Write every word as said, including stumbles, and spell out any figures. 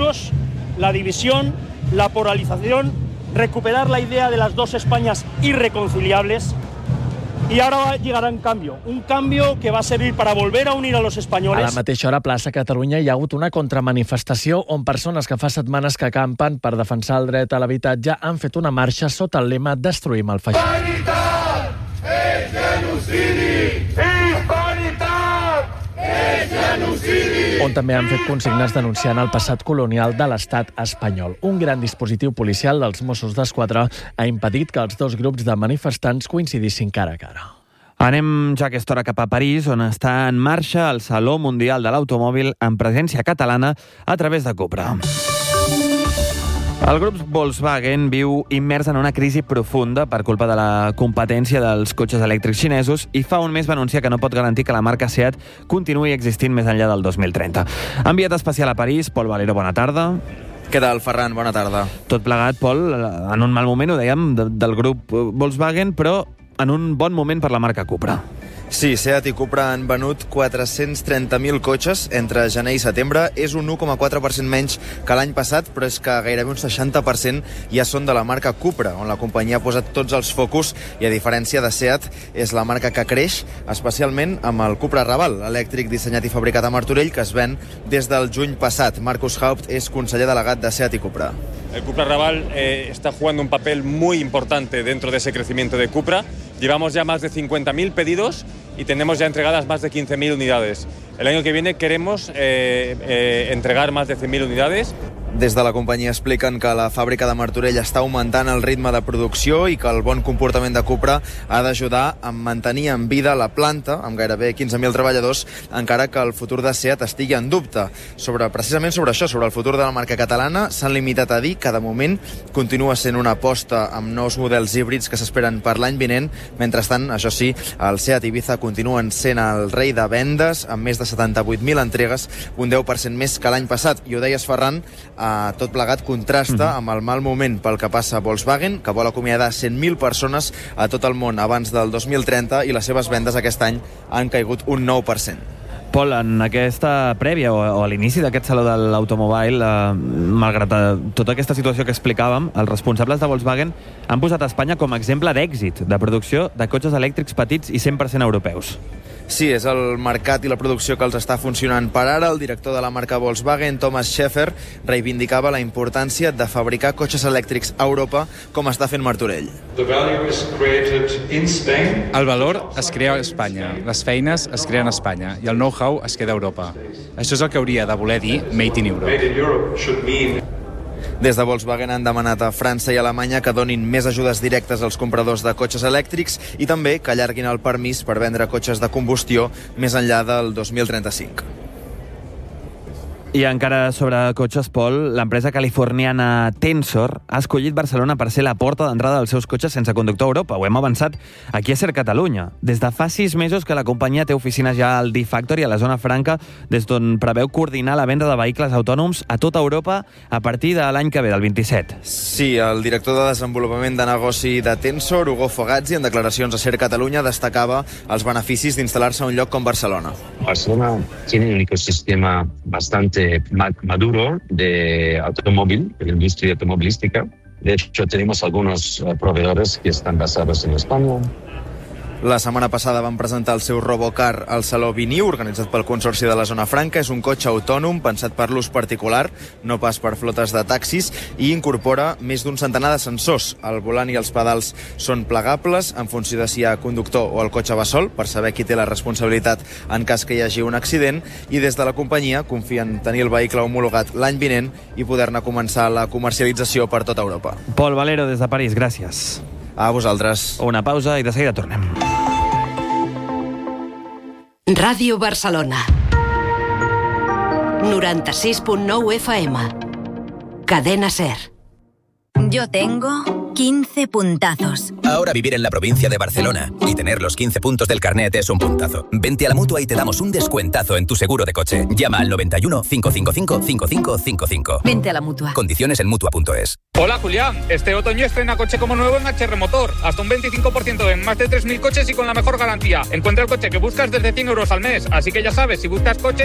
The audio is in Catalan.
odios, la división, la polarización, recuperar la idea de las dos Españas irreconciliables. Y ahora llegará un cambio, un cambio que va a servir para volver a unir a los españoles. A la mateixa hora, a plaça Catalunya, hi ha hagut una contramanifestació on persones que fa setmanes que campen per defensar el dret a l'habitatge han fet una marxa sota el lema Destruïm el feixisme. Hispanitat és genocidi! Hispanitat és genocidi! On també han fet consignes denunciant el passat colonial de l'estat espanyol. Un gran dispositiu policial dels Mossos d'Esquadra ha impedit que els dos grups de manifestants coincidissin cara a cara. Anem ja a aquesta hora cap a París, on està en marxa el Saló Mundial de l'Automòbil amb presència catalana a través de Cupra. El grup Volkswagen viu immers en una crisi profunda per culpa de la competència dels cotxes elèctrics xinesos i fa un mes va anunciar que no pot garantir que la marca Seat continuï existint més enllà del dos mil trenta. Enviat especial a París, Pol Valero, bona tarda. Què tal, Ferran? Bona tarda. Tot plegat, Pol, en un mal moment, ho dèiem, de, del grup Volkswagen, però en un bon moment per la marca Cupra. Sí, Seat i Cupra han venut quatre-cents trenta mil cotxes entre gener i setembre. És un u coma quatre per cent menys que l'any passat, però és que gairebé un seixanta per cent ja són de la marca Cupra, on la companyia ha posat tots els focus i, a diferència de Seat, és la marca que creix, especialment amb el Cupra Raval, elèctric dissenyat i fabricat a Martorell, que es ven des del juny passat. Marcus Haupt és conseller delegat de Seat i Cupra. El Cupra Raval eh, está jugando un papel muy importante dentro de ese crecimiento de Cupra. Llevamos ya más de cincuenta mil pedidos y tenemos ya entregadas más de quince mil unidades. El año que viene queremos eh, eh, entregar más de cent mil unidades. Des de la companyia expliquen que la fàbrica de Martorell està augmentant el ritme de producció i que el bon comportament de Cupra ha d'ajudar a mantenir en vida la planta, amb gairebé quinze mil treballadors, encara que el futur de Seat estigui en dubte. Sobre, precisament sobre això, sobre el futur de la marca catalana, s'han limitat a dir que de moment continua sent una aposta amb nous models híbrids que s'esperen per l'any vinent. Mentrestant, això sí, el Seat Ibiza continuen sent el rei de vendes, amb més de setanta-vuit mil entregues, un deu per cent més que l'any passat. I ho deies, Ferran, Uh, tot plegat contrasta amb el mal moment pel que passa a Volkswagen, que vol acomiadar cent mil persones a tot el món abans del dos mil trenta i les seves vendes aquest any han caigut un nou per cent. Pol, en aquesta prèvia o, o a l'inici d'aquest saló de l'automòbil, eh, malgrat eh, tota aquesta situació que explicàvem, els responsables de Volkswagen han posat a Espanya com a exemple d'èxit de producció de cotxes elèctrics petits i cent per cent europeus. Sí, és el mercat i la producció que els està funcionant per ara. El director de la marca Volkswagen, Thomas Schäfer, reivindicava la importància de fabricar cotxes elèctrics a Europa, com està fent Martorell. El valor es crea a Espanya, les feines es creen a Espanya i el know-how es queda a Europa. Això és el que hauria de voler dir Made in Europe. Des de Volkswagen han demanat a França i Alemanya que donin més ajudes directes als compradors de cotxes elèctrics i també que allarguin el permís per vendre cotxes de combustió més enllà del dos mil trenta-cinc. I encara sobre cotxes, Pol, l'empresa californiana Tensor ha escollit Barcelona per ser la porta d'entrada dels seus cotxes sense conductor a Europa. Ho hem avançat aquí a Ser Catalunya. Des de fa sis mesos que la companyia té oficines ja al D-Factory, a la zona franca, des d'on preveu coordinar la venda de vehicles autònoms a tota Europa a partir de l'any que ve, del vint-i-set. Sí, el director de desenvolupament de negoci de Tensor, Hugo Fogazzi, en declaracions a Ser Catalunya, destacava els beneficis d'instal·lar-se a un lloc com Barcelona. Barcelona tiene un ecosistema bastante maduro de automóvil, de la industria automovilística. De hecho, tenemos algunos proveedores que están basados en España. La setmana passada van presentar el seu Robocar al Saló Viniu, organitzat pel Consorci de la Zona Franca. És un cotxe autònom pensat per l'ús particular, no pas per flotes de taxis, i incorpora més d'un centenar de sensors. El volant i els pedals són plegables en funció de si hi ha conductor o el cotxe va sol, per saber qui té la responsabilitat en cas que hi hagi un accident, i des de la companyia confien tenir el vehicle homologat l'any vinent i poder-ne començar la comercialització per tota Europa. Pol Valero, des de París, gràcies. A vosaltres. Una pausa i de seguida tornem. Ràdio Barcelona noranta-sis punt nou F M. Cadena Ser. Yo tengo quince puntazos. Ahora vivir en la provincia de Barcelona y tener los quince puntos del carnet es un puntazo. Vente a la Mutua y te damos un descuentazo en tu seguro de coche. Llama al noventa y uno, cinco cinco cinco, cinco cinco cinco cinco. Vente a la Mutua. Condiciones en Mutua punto es. Hola Julián, este otoño estrena coche como nuevo en H R Motor. Hasta un veinticinco por ciento en más de tres mil coches y con la mejor garantía. Encuentra el coche que buscas desde cien euros al mes. Así que ya sabes, si buscas coche,